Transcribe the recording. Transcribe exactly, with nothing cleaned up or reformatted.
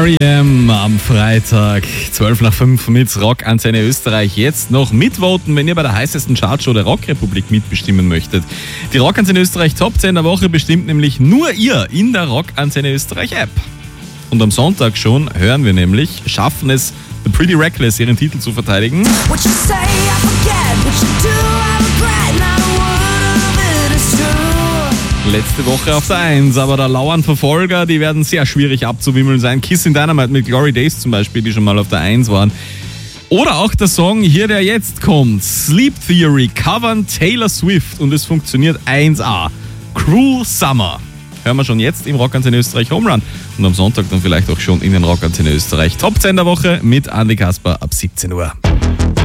R E M am Freitag, zwölf nach fünf mit Rockantenne Österreich. Jetzt noch mitvoten, wenn ihr bei der heißesten Chartshow der Rockrepublik mitbestimmen möchtet. Die Rockantenne Österreich Top zehn der Woche bestimmt nämlich nur ihr in der Rockantenne Österreich App. Und am Sonntag schon hören wir nämlich, schaffen es The Pretty Reckless, ihren Titel zu verteidigen. What you say, I forget. What you do, I regret. Not a word of it is true. Letzte Woche auf der eins, aber da lauern Verfolger, die werden sehr schwierig abzuwimmeln sein. Kiss in Dynamite mit Glory Days zum Beispiel, die schon mal auf der eins waren. Oder auch der Song hier, der jetzt kommt. Sleep Theory covern Taylor Swift und es funktioniert eins A. Cruel Summer. Hören wir schon jetzt im Rockantenne Österreich Home Run. Und am Sonntag dann vielleicht auch schon in den Rockantenne Österreich Top zehn der Woche mit Andi Kasper ab siebzehn Uhr.